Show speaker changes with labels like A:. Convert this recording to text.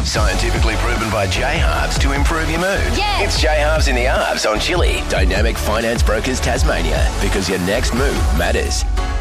A: Scientifically proven by J-Halves to improve your mood.
B: Yes.
A: It's J-Halves in the Halves on Chili, Dynamic Finance Brokers Tasmania, because your next move matters.